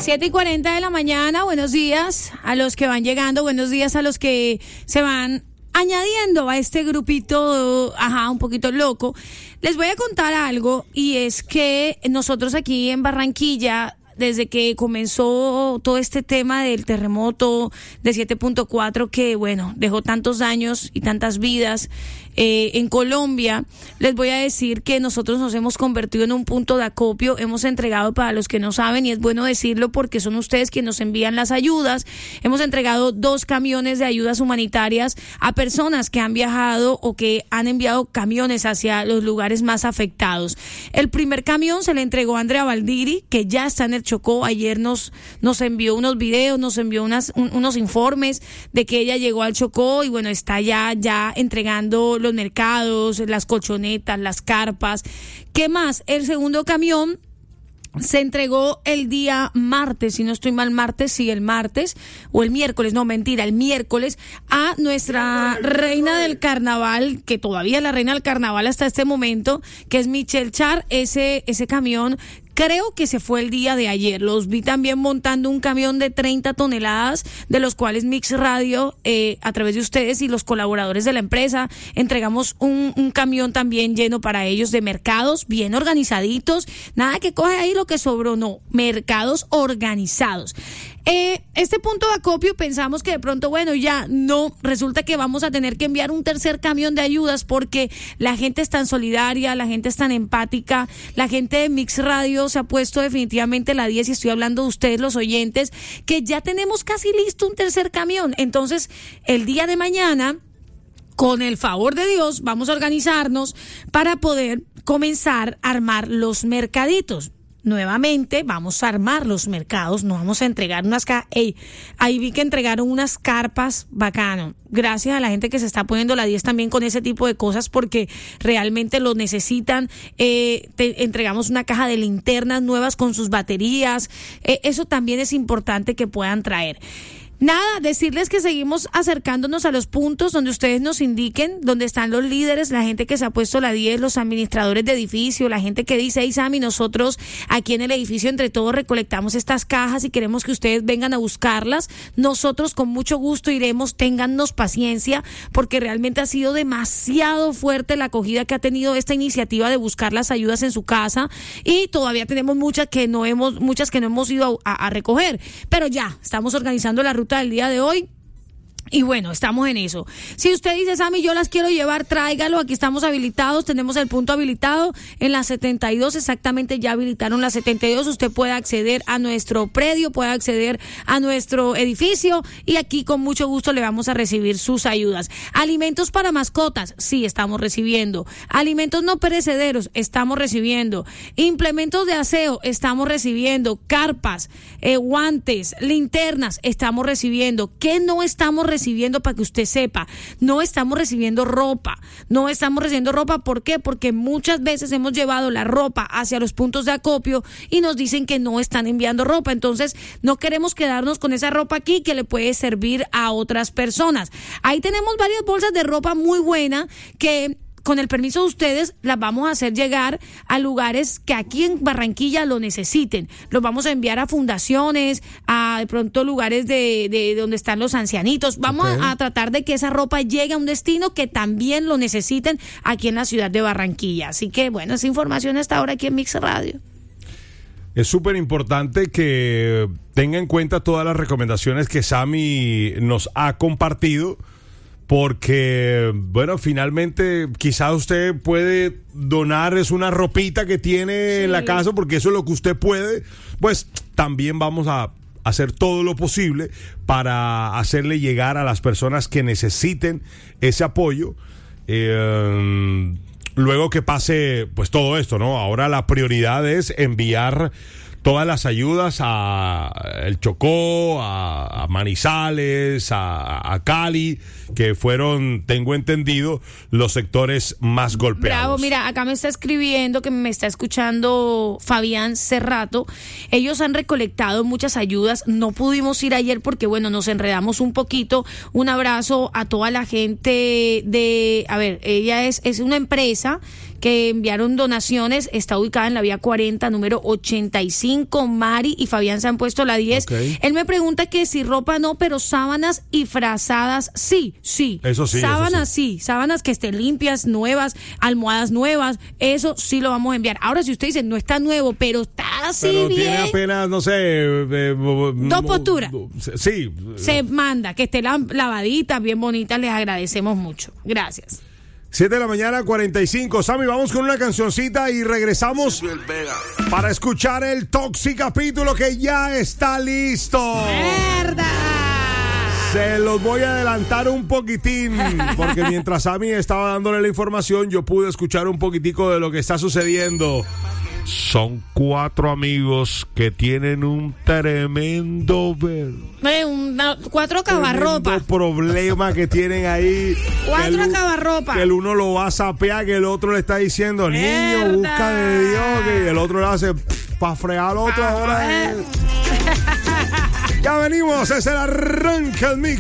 7:40 de la mañana, buenos días a los que van llegando, buenos días a los que se van añadiendo a este grupito, un poquito loco. Les voy a contar algo, y es que nosotros aquí en Barranquilla, desde que comenzó todo este tema del terremoto de 7.4, que bueno, dejó tantos daños y tantas vidas en Colombia, les voy a decir que nosotros nos hemos convertido en un punto de acopio. Hemos entregado, para los que no saben, y es bueno decirlo porque son ustedes quienes nos envían las ayudas, hemos entregado 2 camiones de ayudas humanitarias a personas que han viajado o que han enviado camiones hacia los lugares más afectados. El primer camión se le entregó a Andrea Valdiri, que ya está en el Chocó. Ayer nos envió unos videos, nos envió unos informes de que ella llegó al Chocó y bueno, está ya entregando los mercados, las colchonetas, las carpas. ¿Qué más? El segundo camión se entregó el día martes, si no estoy mal, el martes, o el miércoles, el miércoles, a nuestra reina del carnaval, que todavía es la reina del carnaval hasta este momento, que es Michelle Char. Ese camión creo que se fue el día de ayer. Los vi también montando un camión de 30 toneladas, de los cuales Mix Radio, a través de ustedes y los colaboradores de la empresa, entregamos un camión también lleno para ellos de mercados bien organizaditos. Nada que coge ahí lo que sobró, no, mercados organizados. Este punto de acopio pensamos que de pronto, ya no, resulta que vamos a tener que enviar un tercer camión de ayudas porque la gente es tan solidaria, la gente es tan empática, la gente de Mix Radio se ha puesto definitivamente la 10, y estoy hablando de ustedes, los oyentes, que ya tenemos casi listo un tercer camión. Entonces, el día de mañana, con el favor de Dios, vamos a organizarnos para poder comenzar a armar los mercaditos. Nuevamente vamos a armar los mercados, nos vamos a entregar unas ahí vi que entregaron unas carpas, bacano. Gracias a la gente que se está poniendo la 10 también con ese tipo de cosas, porque realmente lo necesitan. Entregamos una caja de linternas nuevas con sus baterías. Eso también es importante que puedan traer. Nada, decirles que seguimos acercándonos a los puntos donde ustedes nos indiquen, donde están los líderes, la gente que se ha puesto la 10, los administradores de edificio, la gente que dice, Sammy, nosotros aquí en el edificio entre todos recolectamos estas cajas y queremos que ustedes vengan a buscarlas. Nosotros con mucho gusto iremos, téngannos paciencia, porque realmente ha sido demasiado fuerte la acogida que ha tenido esta iniciativa de buscar las ayudas en su casa, y todavía tenemos muchas que no hemos ido a recoger, pero ya estamos organizando la ruta del día de hoy. Y bueno, estamos en eso. Si usted dice, Sammy, yo las quiero llevar, tráigalo. Aquí estamos habilitados, tenemos el punto habilitado en la 72, exactamente ya habilitaron la 72. Usted puede acceder a nuestro predio, puede acceder a nuestro edificio, y aquí con mucho gusto le vamos a recibir sus ayudas. Alimentos para mascotas, sí, estamos recibiendo. Alimentos no perecederos, estamos recibiendo. Implementos de aseo, estamos recibiendo. Carpas, guantes, linternas, estamos recibiendo. ¿Qué no estamos recibiendo? Para que usted sepa, no estamos recibiendo ropa. ¿Por qué? Porque muchas veces hemos llevado la ropa hacia los puntos de acopio y nos dicen que no están enviando ropa. Entonces no queremos quedarnos con esa ropa aquí que le puede servir a otras personas. Ahí tenemos varias bolsas de ropa muy buena que, con el permiso de ustedes, las vamos a hacer llegar a lugares que aquí en Barranquilla lo necesiten. Los vamos a enviar a fundaciones, a de pronto lugares de donde están los ancianitos. Vamos a tratar de que esa ropa llegue a un destino que también lo necesiten aquí en la ciudad de Barranquilla. Así que bueno, esa información hasta ahora aquí en Mix Radio. Es súper importante que tenga en cuenta todas las recomendaciones que Sammy nos ha compartido, porque, bueno, finalmente quizás usted puede donar una ropita que tiene en la casa, porque eso es lo que usted puede. Pues también vamos a hacer todo lo posible para hacerle llegar a las personas que necesiten ese apoyo. Luego que pase pues todo esto, ¿no? Ahora la prioridad es enviar todas las ayudas a el Chocó, a Manizales, a Cali, que fueron, tengo entendido, los sectores más golpeados. Bravo, mira, acá me está escribiendo, que me está escuchando Fabián Cerrato. Ellos han recolectado muchas ayudas. No pudimos ir ayer porque, bueno, nos enredamos un poquito. Un abrazo a toda la gente ella es una empresa que enviaron donaciones. Está ubicada en la vía 40, número 85. Mari y Fabián se han puesto la 10. Okay. Él me pregunta que si ropa no, pero sábanas y frazadas sí. Eso sí. Sábanas sí. Sábanas que estén limpias, nuevas, almohadas nuevas, eso sí lo vamos a enviar. Ahora, si usted dice, no está nuevo, pero está así pero bien. Tiene apenas, no sé... dos posturas. Sí. Se manda, que esté lavadita, bien bonita, les agradecemos mucho. Gracias. 7 de la mañana, 45. Sammy, vamos con una cancioncita y regresamos para escuchar el Toxi capítulo que ya está listo. ¡Verdad! Se los voy a adelantar un poquitín, porque mientras Sammy estaba dándole la información, yo pude escuchar un poquitico de lo que está sucediendo. Son 4 amigos que tienen un tremendo 4 acabarropa. problema que tienen ahí. 4 acabarropa. Que el uno lo va a sapear, que el otro le está diciendo, niño, busca de Dios, que el otro le hace para fregar al otro. Ahora ya venimos, es el arranque el mix.